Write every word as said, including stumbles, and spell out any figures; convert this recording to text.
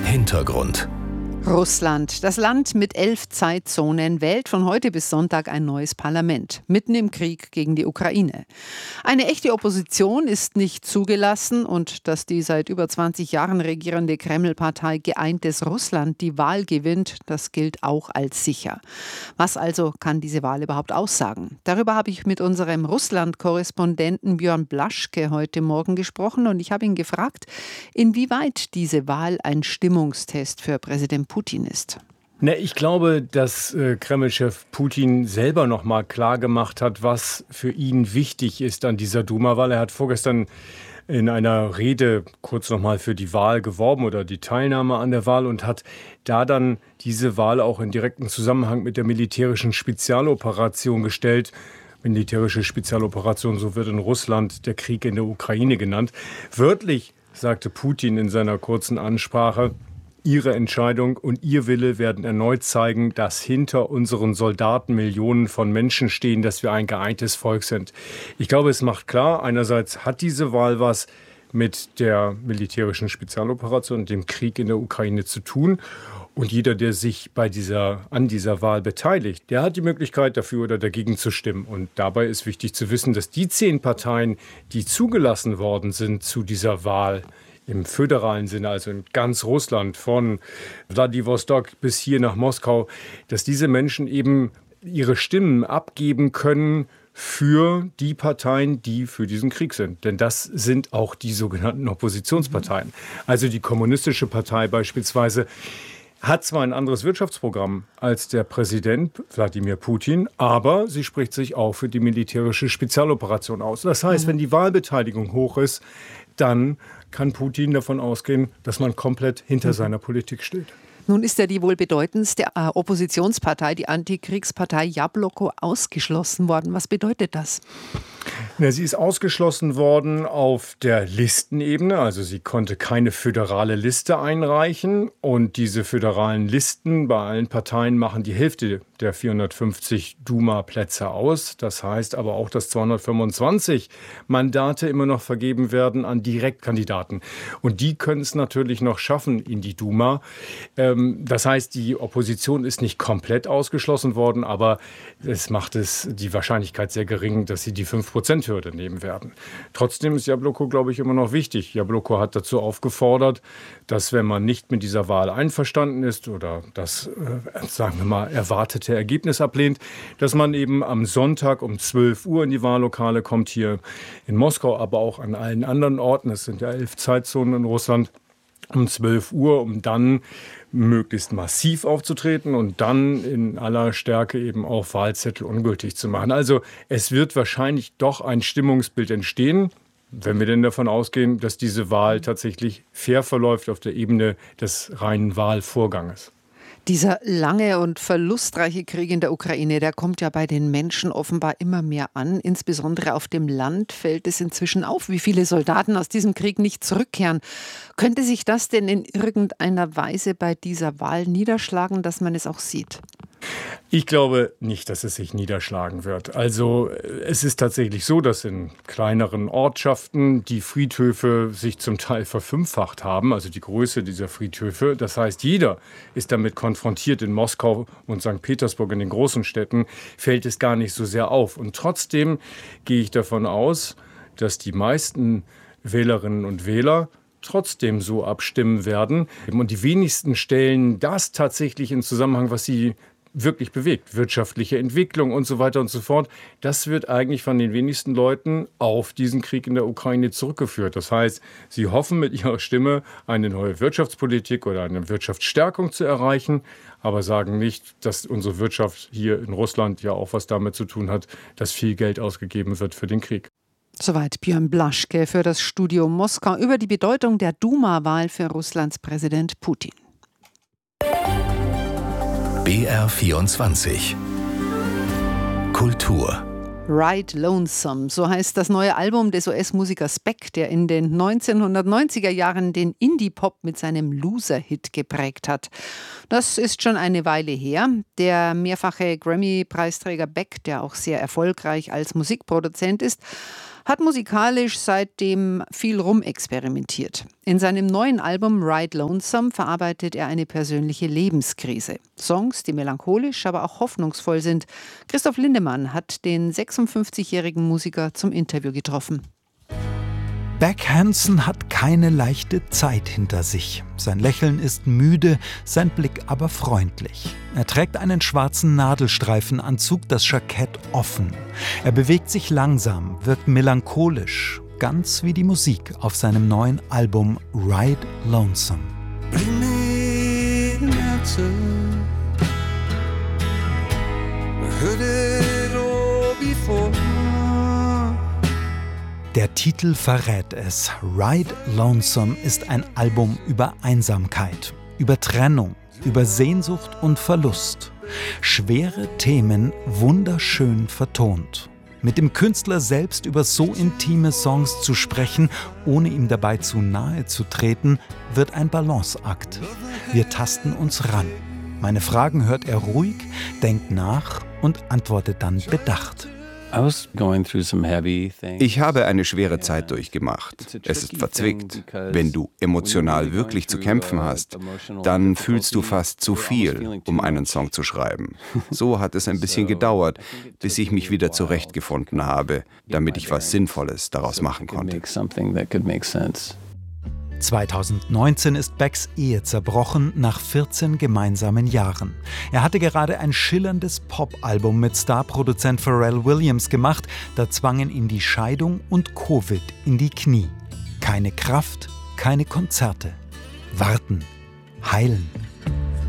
Hintergrund. Russland. Das Land mit elf Zeitzonen wählt von heute bis Sonntag ein neues Parlament, mitten im Krieg gegen die Ukraine. Eine echte Opposition ist nicht zugelassen und dass die seit über zwanzig Jahren regierende Kreml-Partei Geeintes Russland die Wahl gewinnt, das gilt auch als sicher. Was also kann diese Wahl überhaupt aussagen? Darüber habe ich mit unserem Russland-Korrespondenten Björn Blaschke heute Morgen gesprochen und ich habe ihn gefragt, inwieweit diese Wahl ein Stimmungstest für Präsident Putin ist. Na, ich glaube, dass äh, Kreml-Chef Putin selber noch mal klar gemacht hat, was für ihn wichtig ist an dieser Duma-Wahl. Er hat vorgestern in einer Rede kurz noch mal für die Wahl geworben oder die Teilnahme an der Wahl und hat da dann diese Wahl auch in direkten Zusammenhang mit der militärischen Spezialoperation gestellt. Militärische Spezialoperation, so wird in Russland der Krieg in der Ukraine genannt. Wörtlich sagte Putin in seiner kurzen Ansprache: Ihre Entscheidung und Ihr Wille werden erneut zeigen, dass hinter unseren Soldaten Millionen von Menschen stehen, dass wir ein geeintes Volk sind. Ich glaube, es macht klar, einerseits hat diese Wahl was mit der militärischen Spezialoperation und dem Krieg in der Ukraine zu tun. Und jeder, der sich bei dieser, an dieser Wahl beteiligt, der hat die Möglichkeit, dafür oder dagegen zu stimmen. Und dabei ist wichtig zu wissen, dass die zehn Parteien, die zugelassen worden sind zu dieser Wahl, im föderalen Sinne, also in ganz Russland, von Wladiwostok bis hier nach Moskau, dass diese Menschen eben ihre Stimmen abgeben können für die Parteien, die für diesen Krieg sind. Denn das sind auch die sogenannten Oppositionsparteien. Also die Kommunistische Partei beispielsweise hat zwar ein anderes Wirtschaftsprogramm als der Präsident Wladimir Putin, aber sie spricht sich auch für die militärische Spezialoperation aus. Das heißt, wenn die Wahlbeteiligung hoch ist, dann kann Putin davon ausgehen, dass man komplett hinter seiner Politik steht. Nun ist ja die wohl bedeutendste äh, Oppositionspartei, die Antikriegspartei Jabloko, ausgeschlossen worden. Was bedeutet das? Na, sie ist ausgeschlossen worden auf der Listenebene. Also sie konnte keine föderale Liste einreichen. Und diese föderalen Listen bei allen Parteien machen die Hälfte der vierhundertfünfzig Duma-Plätze aus. Das heißt aber auch, dass zweihundertfünfundzwanzig Mandate immer noch vergeben werden an Direktkandidaten. Und die können es natürlich noch schaffen in die Duma. Ähm, das heißt, die Opposition ist nicht komplett ausgeschlossen worden, aber es macht es die Wahrscheinlichkeit sehr gering, dass sie die fünf Prozent Hürde nehmen werden. Trotzdem ist Jabloko, glaube ich, immer noch wichtig. Jabloko hat dazu aufgefordert, dass wenn man nicht mit dieser Wahl einverstanden ist oder das, äh, sagen wir mal, erwartete Ergebnis ablehnt, dass man eben am Sonntag um zwölf Uhr in die Wahllokale kommt, hier in Moskau, aber auch an allen anderen Orten. Es sind ja elf Zeitzonen in Russland. Um zwölf Uhr, um dann möglichst massiv aufzutreten und dann in aller Stärke eben auch Wahlzettel ungültig zu machen. Also es wird wahrscheinlich doch ein Stimmungsbild entstehen, wenn wir denn davon ausgehen, dass diese Wahl tatsächlich fair verläuft auf der Ebene des reinen Wahlvorganges. Dieser lange und verlustreiche Krieg in der Ukraine, der kommt ja bei den Menschen offenbar immer mehr an. Insbesondere auf dem Land fällt es inzwischen auf, wie viele Soldaten aus diesem Krieg nicht zurückkehren. Könnte sich das denn in irgendeiner Weise bei dieser Wahl niederschlagen, dass man es auch sieht? Ich glaube nicht, dass es sich niederschlagen wird. Also es ist tatsächlich so, dass in kleineren Ortschaften die Friedhöfe sich zum Teil verfünffacht haben, also die Größe dieser Friedhöfe. Das heißt, jeder ist damit konfrontiert. In Moskau und Sankt Petersburg, in den großen Städten, fällt es gar nicht so sehr auf. Und trotzdem gehe ich davon aus, dass die meisten Wählerinnen und Wähler trotzdem so abstimmen werden. Und die wenigsten stellen das tatsächlich in Zusammenhang, was sie wirklich bewegt, wirtschaftliche Entwicklung und so weiter und so fort. Das wird eigentlich von den wenigsten Leuten auf diesen Krieg in der Ukraine zurückgeführt. Das heißt, sie hoffen mit ihrer Stimme eine neue Wirtschaftspolitik oder eine Wirtschaftsstärkung zu erreichen, aber sagen nicht, dass unsere Wirtschaft hier in Russland ja auch was damit zu tun hat, dass viel Geld ausgegeben wird für den Krieg. Soweit Björn Blaschke für das Studio Moskau über die Bedeutung der Duma-Wahl für Russlands Präsident Putin. B R vierundzwanzig Kultur. Ride Lonesome, so heißt das neue Album des U S-Musikers Beck, der in den neunzehnhundertneunziger Jahren den Indie-Pop mit seinem Loser-Hit geprägt hat. Das ist schon eine Weile her. Der mehrfache Grammy-Preisträger Beck, der auch sehr erfolgreich als Musikproduzent ist, hat musikalisch seitdem viel rumexperimentiert. In seinem neuen Album Ride Lonesome verarbeitet er eine persönliche Lebenskrise. Songs, die melancholisch, aber auch hoffnungsvoll sind. Christoph Lindemann hat den sechsundfünfzigjährigen Musiker zum Interview getroffen. Beck Hansen hat keine leichte Zeit hinter sich. Sein Lächeln ist müde, sein Blick aber freundlich. Er trägt einen schwarzen Nadelstreifenanzug, das Jackett offen. Er bewegt sich langsam, wirkt melancholisch, ganz wie die Musik auf seinem neuen Album Ride Lonesome. Bring me an answer. I heard it all before. Der Titel verrät es. Ride Lonesome ist ein Album über Einsamkeit, über Trennung, über Sehnsucht und Verlust. Schwere Themen wunderschön vertont. Mit dem Künstler selbst über so intime Songs zu sprechen, ohne ihm dabei zu nahe zu treten, wird ein Balanceakt. Wir tasten uns ran. Meine Fragen hört er ruhig, denkt nach und antwortet dann bedacht. Ich habe eine schwere Zeit durchgemacht. Es ist verzwickt. Wenn du emotional wirklich zu kämpfen hast, dann fühlst du fast zu viel, um einen Song zu schreiben. So hat es ein bisschen gedauert, bis ich mich wieder zurechtgefunden habe, damit ich was Sinnvolles daraus machen konnte. zweitausendneunzehn ist Becks Ehe zerbrochen nach vierzehn gemeinsamen Jahren. Er hatte gerade ein schillerndes Pop-Album mit Starproduzent Pharrell Williams gemacht, da zwangen ihn die Scheidung und Covid in die Knie. Keine Kraft, keine Konzerte. Warten, heilen.